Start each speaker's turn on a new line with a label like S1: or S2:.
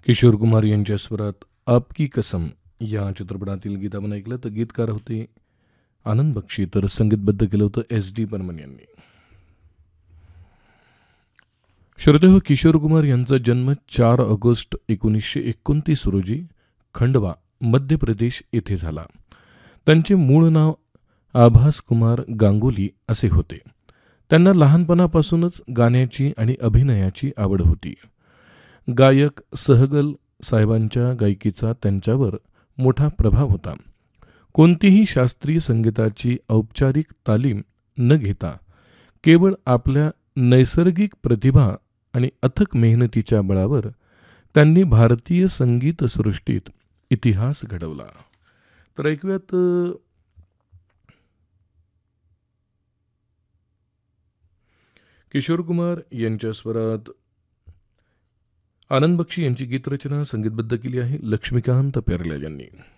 S1: किशोर कुमार यांच्या स्वरात आपकी कसम या चित्रपटातील गीत आपण ऐकलं. तर गीतकार होते आनंद बक्षी, तर संगीतबद्ध केलं होतं SD बर्मन यांनी. श्रोते हो, किशोर कुमार यांचा जन्म 4 ऑगस्ट 1929 रोजी खंडवा, मध्य प्रदेश येथे झाला. त्यांचे मूळ नाव आभास कुमार गांगुली असे होते. त्यांना लहानपणापासूनच गाण्याची आणि अभिनयाची आवड होती. गायक सहगल साहेबांच्या गायकीचा त्यांच्यावर मोठा प्रभाव होता. कोणतीही शास्त्रीय संगीताची औपचारिक तालीम न घेता केवळ आपल्या नैसर्गिक प्रतिभा आणि अथक मेहनतीच्या बळावर त्यांनी भारतीय संगीतसृष्टीत इतिहास घडवला. तर ऐकूयात किशोर कुमार यांच्या स्वरात आनंद बक्षी यांची गीतरचना संगीतबद्ध केली आहे लक्ष्मीकांत पेरले यांनी.